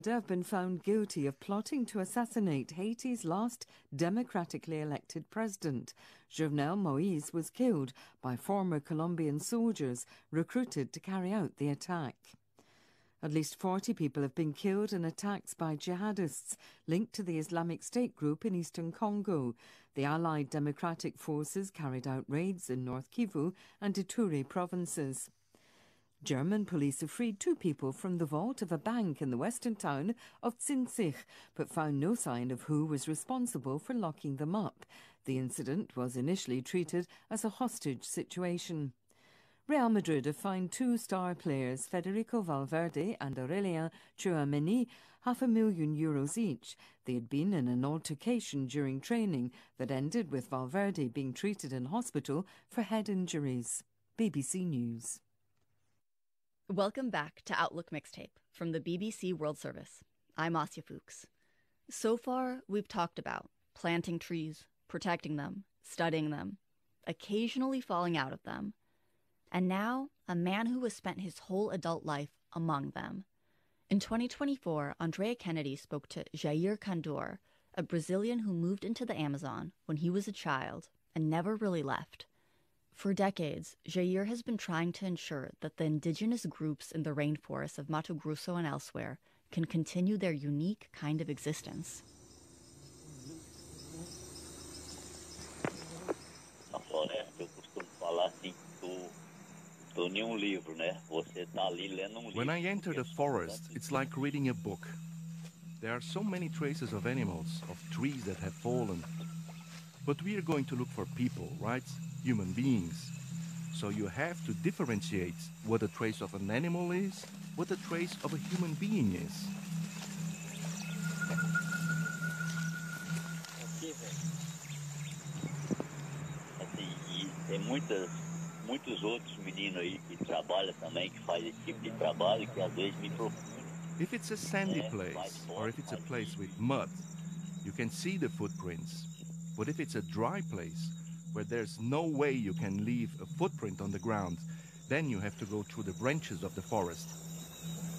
have been found guilty of plotting to assassinate Haiti's last democratically elected president. Jovenel Moïse was killed by former Colombian soldiers recruited to carry out the attack. At least 40 people have been killed in attacks by jihadists linked to the Islamic State group in eastern Congo. The Allied Democratic Forces carried out raids in North Kivu and Ituri provinces. German police have freed 2 people from the vault of a bank in the western town of Zinzich, but found no sign of who was responsible for locking them up. The incident was initially treated as a hostage situation. Real Madrid have fined 2 star players, Federico Valverde and Aurélien Tchouameni, €500,000 each. They had been in an altercation during training that ended with Valverde being treated in hospital for head injuries. BBC News. Welcome back to Outlook Mixtape from the BBC World Service. I'm Asya Fuchs. So far, we've talked about planting trees, protecting them, studying them, occasionally falling out of them, and now a man who has spent his whole adult life among them. In 2024, Andrea Kennedy spoke to Jair Kandor, a Brazilian who moved into the Amazon when he was a child and never really left. For decades, Jair has been trying to ensure that the indigenous groups in the rainforests of Mato Grosso and elsewhere can continue their unique kind of existence. When I enter the forest, it's like reading a book. There are so many traces of animals, of trees that have fallen. But we are going to look for people, right? Human beings. So you have to differentiate what a trace of an animal is, what a trace of a human being is. Tem muitos outros meninos aí que trabalham também, que fazem esse tipo de trabalho, que às vezes me procuram. If it's a sandy place, or if it's a place with mud, you can see the footprints. But if it's a dry place, where there's no way you can leave a footprint on the ground, then you have to go through the branches of the forest.